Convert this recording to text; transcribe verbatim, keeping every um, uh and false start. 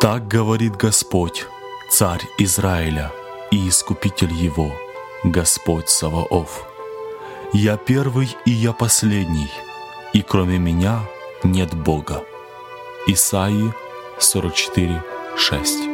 Так говорит Господь, Царь Израиля и Искупитель Его, Господь Саваоф. Я первый и я последний, и кроме Меня нет Бога. Исаии сорок четыре, шесть.